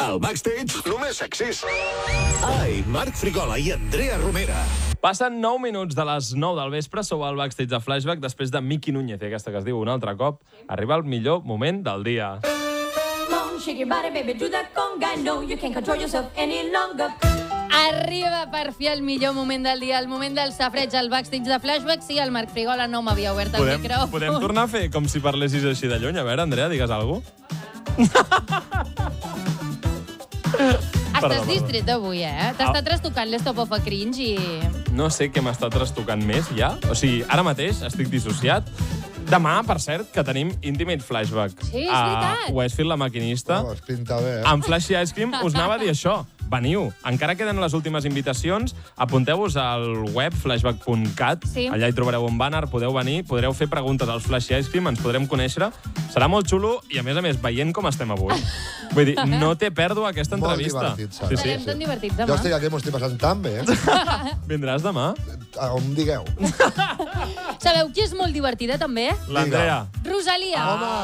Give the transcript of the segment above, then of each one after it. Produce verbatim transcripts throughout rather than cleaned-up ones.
Al backstage, només sexis. Ai, Marc Frigola i Andrea Romera. Passen nou minuts de les nou del vespre, sou al backstage de Flashback, després de Miki Núñez, i aquesta que es diu un altre cop, arriba el millor moment del dia. Arriba per fi el millor moment del dia, el moment del safreig al backstage de Flashback. Sí, el Marc Frigola no m'havia obert el Podem, micròfon. podem tornar a fer com si parlessis així de lluny? A veure, Andrea, digues alguna cosa? Estàs distret avui, eh? T'està trastocant l'Stop of a Cringe i... No sé què m'està trastocant més, ja. O sigui, ara mateix estic dissociat. Demà, per cert, que tenim Intimate Flashback. Sí, és veritat. A Westfield, la maquinista. No, es pinta bé, eh? Amb Flashy Ice Cream us anava a dir això. Veniu. Encara queden les últimes invitacions. Apunteu-vos al web flashback punt cat. Sí. Allà hi trobareu un banner, podeu venir, podreu fer preguntes als Flashy Ice Cream, ens podrem conèixer. Serà molt xulo i, a més a més, veient com estem avui. Vull dir, no té pèrdua aquesta Molt entrevista. divertit, serà. Sí, sí. Estarem tan divertits demà. Jo estic aquí, m'ho estic passant tan bé, eh? Vindràs demà? On digueu. Sabeu qui és molt divertida, també? L'Andrea. Rosalia.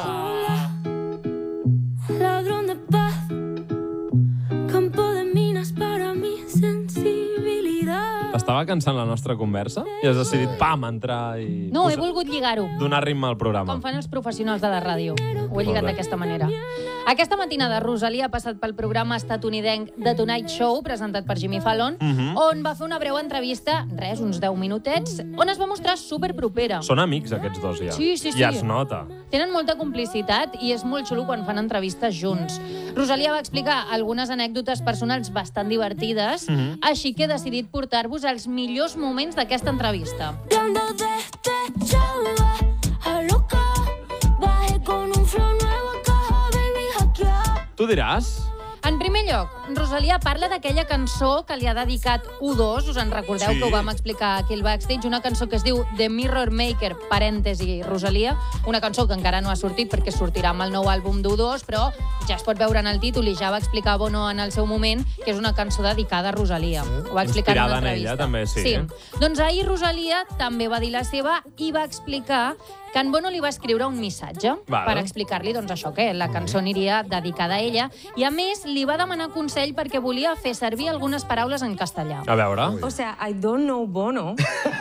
Ladrón de paz, campo de minas para mi sensibilidad. T'estava cansant la nostra conversa i has decidit, pam, entrar i... No, he volgut lligar-ho. Donar ritme al programa. Com fan els professionals de la ràdio. Ho he lligat Molt bé. d'aquesta manera. Aquesta matinada, Rosalia ha passat pel programa estatunidenc The Tonight Show, presentat per Jimmy Fallon, Mhm. on va fer una breu entrevista, res, uns deu minutets, on es va mostrar superpropera. Són amics, aquests dos, ja. Sí, sí, sí. Ja es nota. Tenen molta complicitat i és molt xulo quan fan entrevistes junts. Rosalia va explicar algunes anècdotes personals bastant divertides, Mhm. així que he decidit portar-vos els millors moments d'aquesta entrevista. Ando despechada, a loca, bajé con un flow nuevo a caja, baby, hackear. Tu diràs? En primer lloc, Rosalia parla d'aquella cançó que li ha dedicat U dos, us en recordeu Sí. que ho vam explicar aquí al backstage, una cançó que es diu The Mirror Maker, parèntesi, Rosalia, una cançó que encara no ha sortit perquè sortirà amb el nou àlbum d'U dos, però ja es pot veure en el títol i ja va explicar Bono en el seu moment que és una cançó dedicada a Rosalia. Ho va explicar Inspirada en una en ella, entrevista. també, sí. Sí. Doncs ahir Rosalia també va dir la seva i va explicar que en Bono li va escriure un missatge Val. per explicar-li doncs, això, que la cançó aniria dedicada a ella, i a més li va demanar consell perquè volia fer servir algunes paraules en castellà. A veure. O sea, I don't know Bono.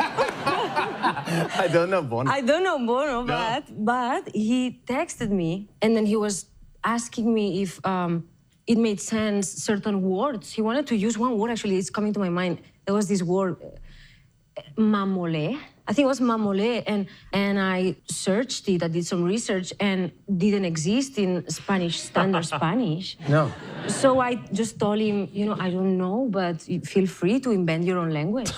I don't know Bono. I don't know Bono, but but he texted me and then he was asking me if um, it made sense, certain words. He wanted to use one word, actually, it's coming to my mind. There was this word, uh, mamole. I think it was mamole, and, and I searched it, I did some research, and didn't exist in Spanish, standard Spanish. No. So I just told him, you know, I don't know, but feel free to invent your own language.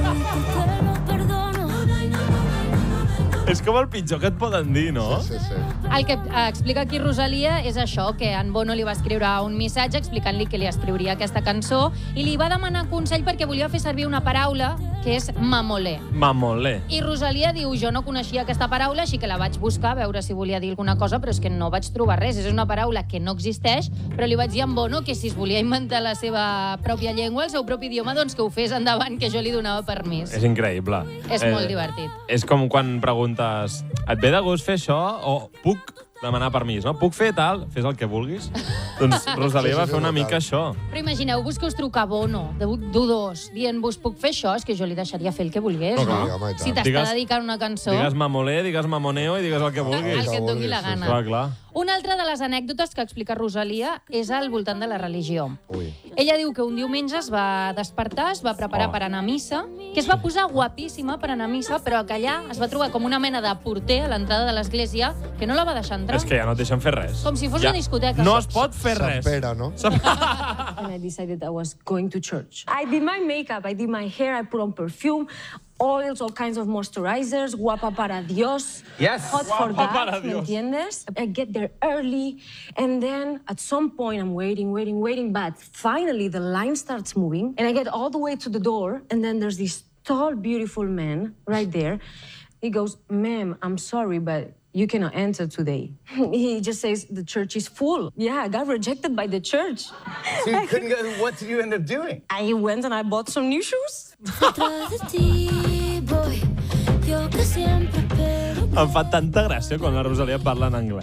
És com el pitjor que et poden dir, no? Sí, sí. El que eh, explica aquí Rosalia és això, que en Bono li va escriure un missatge explicant-li que li escriuria aquesta cançó i li va demanar consell perquè volia fer servir una paraula que és mamolé. Mamolé. I Rosalia diu, jo no coneixia aquesta paraula, així que la vaig buscar a veure si volia dir alguna cosa, però és que no vaig trobar res. És una paraula que no existeix, però li vaig dir a en Bono que si es volia inventar la seva pròpia llengua, el seu propi idioma, doncs que ho fes endavant, que jo li donava permís. És increïble. És molt divertit. És com quan preguntes, et ve de gust fer això? O puc demanar permís, no? Puc fer tal? Fes el que vulguis. Doncs Rosalia Sí, sí, va sí, fer una total. mica això. Però imagineu-vos que us truca Bono, de d'U dos, dient-vos, puc fer això? És que jo li deixaria fer el que volgués, No, no? clar, home, i tant. Si t'està Digues- dedicant una cançó, Digues mamolé, digues mamoneo i digues el que el vulguis. que et doni la Sí, gana. Clar, clar. Una altra de les anècdotes que explica Rosalia és al voltant de la religió. Ui. Ella diu que un diumenge es va despertar, es va preparar Oh. per anar a missa, que es va posar guapíssima per anar a missa, però que allà es va trobar com una mena de porter a l'entrada de l'església que no la va deixar entrar. És que ja no et deixen fer res. Com si fos una discoteca. No es pot fer Sant res. Pere, no? And I decided I was going to church. I did my makeup, I did my hair, I put on perfume, oils, all kinds of moisturizers, guapa para Dios. Yes. Hot for Guapa para that, ¿me Dios. entiendes? I get there early, and then at some point I'm waiting, waiting, waiting, but finally the line starts moving, and I get all the way to the door, and then there's this tall, beautiful man right there. He goes, ma'am, I'm sorry, but you cannot enter today. He just says the church is full. Yeah, I got rejected by the church. So you couldn't go. What did you end up doing? I went and I bought some new shoes. Detrás de ti voy, yo que siempre espero. Em fa tanta gràcia quan la Rosalia parla en anglès.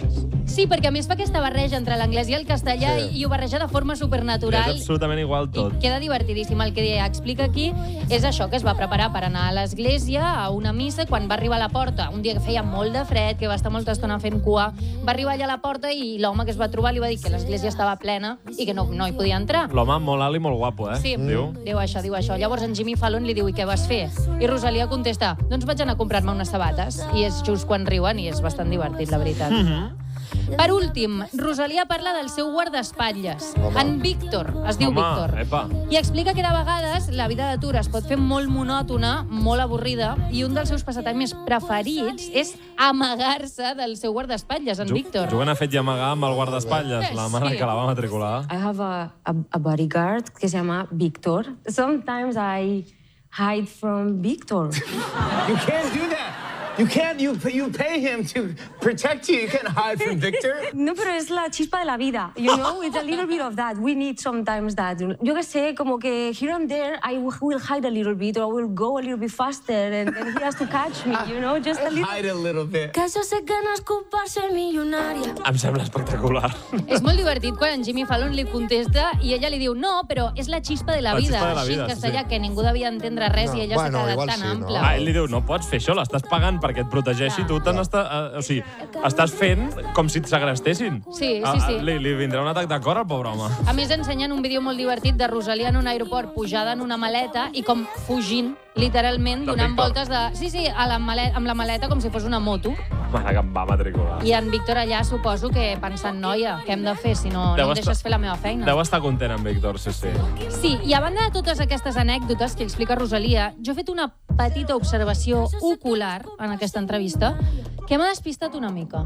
Sí, perquè a més fa aquesta barreja entre l'anglès i el castellà Sí. i, i ho barreja de forma És supernatural. absolutament igual tot. I queda divertidíssim. El que explica aquí és això, que es va preparar per anar a l'església, a una missa, quan va arribar a la porta, un dia que feia molt de fred, que va estar molta estona fent cua, va arribar allà a la porta i l'home que es va trobar li va dir que l'església estava plena i que no, no hi podia entrar. L'home molt alt i molt guapo, eh? Sí, Diu. diu això, diu això. Llavors en Jimmy Fallon li diu, i què vas fer? I Rosalia contesta, doncs vaig anar a comprar-me unes sabates. I és just quan riuen i és bastant divertit, la veritat. Per últim, Rosalia parla del seu guardaespatlles, Home. en Víctor, es diu Home, Víctor. epa. I explica que de vegades la vida de tour es pot fer molt monòtona, molt avorrida, i un dels seus passatemps preferits és amagar-se del seu guardaespatlles, en Ju- Víctor. Juguen a fet i amagar amb el guardaespatlles, la mare Sí. que la va matricular. I have a, a, a bodyguard que se llama Victor. Sometimes I hide from Victor. You can't do that. You can't. You you pay him to protect you. You can't hide from Victor. No, pero es la chispa de la vida. You know, it's a little bit of that. We need sometimes that. Yo que sé, como que here and there, I will hide a little bit, or I will go a little bit faster, and then he has to catch me, you know, just a little. Hide a little bit. Que yo sé que no es culpa ser millonaria. Em sembla espectacular. És molt divertit quan en Jimmy Fallon li contesta i ella li diu, no, però és la xispa de la La vida. xispa de la Així vida, en sí, castellà, sí. que ningú devia entendre res No. i ella Bueno, s'ha quedat igual tan sí, no? ampla. Ah, ell li diu, no pots fer això, l'estàs pagant perquè et protegeixi, tu te n'estàs... eh, o sigui, estàs fent com si et segrestessin. Sí, sí, Ah, sí. Li, li vindrà un atac de cor al pobre home. A més, ensenyen un vídeo molt divertit de Rosalia en un aeroport pujada en una maleta i com fugint, literalment, De donant Víctor. voltes de... Sí, sí, a la maleta, amb la maleta com si fos una moto. Mare que em va matricular. I en Víctor allà suposo que pensant, noia, què hem de fer si no, Deu no em estar- deixes fer la meva feina? Deu estar content en Víctor, sí, sí. Sí, i a banda de totes aquestes anècdotes que explica Rosalia, jo he fet una petita observació ocular en aquesta entrevista que m'ha despistat una mica.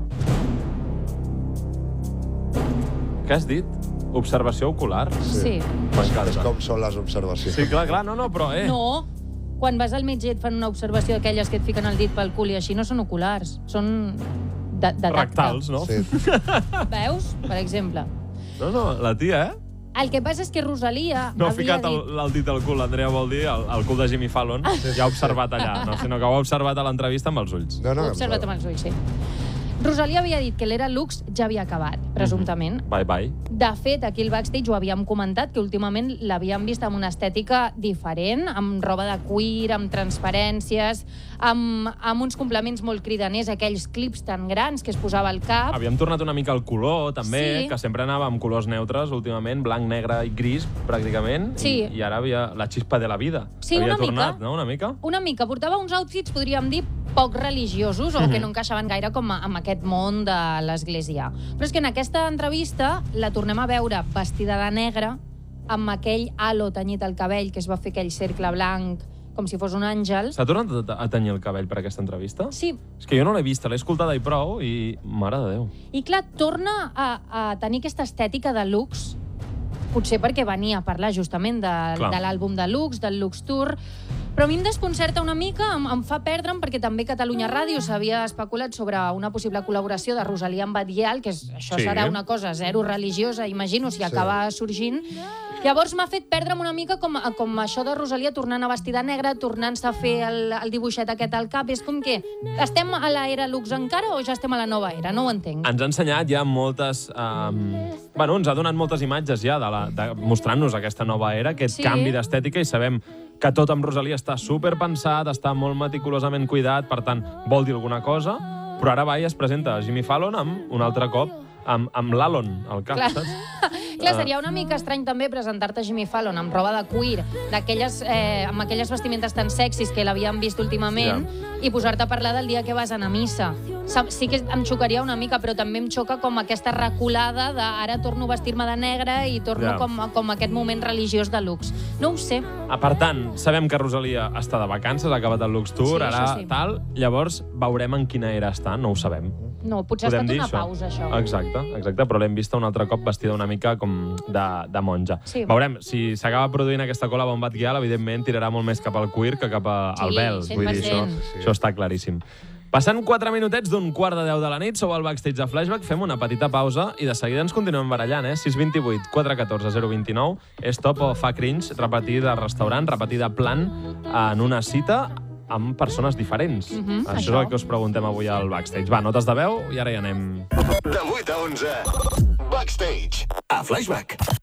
Què has dit? Observació ocular? Sí. És M'encanta. com són les observacions. Sí, clar, clar, no, no, però, eh... No, quan vas al metge i et fan una observació d'aquelles que et fiquen el dit pel cul i així, no són oculars, són de, de tacte. Rectals, no? Sí. Veus? Per exemple. No, no, la tia, eh? El que passa és que Rosalia No ha havia ficat el, dit... el dit al cul, Andrea vol dir, el, el cul de Jimmy Fallon. Ja ha observat allà, no, sinó que ho ha observat a l'entrevista amb els ulls. No, no, Ho he observat amb els ulls, sí. Rosalia havia dit que l'era Lux ja havia acabat, presumptament. Bye, bye. De fet, aquí al backstage ho havíem comentat, que últimament l'havíem vist amb una estètica diferent, amb roba de cuir, amb transparències, amb, amb uns complements molt cridaners, aquells clips tan grans que es posava al cap. Havíem tornat una mica al color, també, Sí. que sempre anava amb colors neutres, últimament, blanc, negre i gris, pràcticament. Sí. I, I ara havia la xispa de la vida. Sí, havia una mica. tornat, no?, una mica. Una mica. Portava uns outfits, podríem dir, poc religiosos, o que no encaixaven gaire com a, amb aquest món de l'església. Però és que en aquesta entrevista la tornem a veure vestida de negre, amb aquell halo tenyit al cabell, que es va fer aquell cercle blanc, com si fos un àngel. S'ha tornat a, a tenyir el cabell per aquesta entrevista? Sí, És que jo no l'he vista, l'he escoltada i prou, i mare de Déu. i clar, torna a, a tenir aquesta estètica de Lux, potser perquè venia a parlar justament de, Clar. de l'àlbum de Lux, del Lux Tour, però a mi em desconcerta una mica, em, em fa perdre'm, perquè també Catalunya Ràdio s'havia especulat sobre una possible col·laboració de Rosalia amb Badial, que és, això Sí. serà una cosa zero religiosa, imagino, si Sí. acaba sorgint. Llavors m'ha fet perdre'm una mica com, com això de Rosalia tornant a vestir de negre, tornant-se a fer el, el dibuixet aquest al cap. És com que estem a l'era Lux encara o ja estem a la nova era? No ho entenc. Ens ha ensenyat ja moltes... Um, bueno, ens ha donat moltes imatges ja de la, de, mostrant-nos aquesta nova era, aquest Sí. canvi d'estètica, i sabem que tot amb Rosalia està superpensat, està molt meticulosament cuidat, per tant, vol dir alguna cosa, però ara va i es presenta Jimmy Fallon amb, un altre cop, amb, amb l'Alon al cap, Clar. saps? Clar, seria una mica estrany també presentar-te a Jimmy Fallon amb roba de cuir, d'aquelles, eh, amb aquelles vestimentes tan sexis que l'havíem vist últimament, i posar-te a parlar del dia que vas anar a missa. Sa- Sí que em xocaria una mica, però també em xoca com aquesta reculada de ara torno a vestir-me de negre i torno Ja. com, com aquest moment religiós de Lux. No ho sé. Ah, per tant, sabem que Rosalia està de vacances, ha acabat el Lux Tour, Sí, ara això sí. tal, llavors veurem en quina era està, no ho sabem. No, potser ha Podem estat dir una això? pausa, això. Exacte, exacte, però l'hem vista un altre cop vestida una mica com de, de monja. Sí. Veurem, si s'acaba produint aquesta cola bombat guial, evidentment tirarà molt més cap al cuir que cap a, al Sí, vel. Vull dir, això, cent per cent. això està claríssim. Passant quatre minutets d'un quart de deu de la nit, sou al backstage de Flashback, fem una petita pausa i de seguida ens continuem barallant, eh? sis dos vuit, quatre un quatre, zero dos nou. És top o fa cringe repetir de restaurant, repetir de plan en una cita amb persones diferents. Mhm, això, això. és el que us preguntem avui al Backstage. Va, notes de veu i ara ja anem... De vuit a onze. Backstage. A Flashback.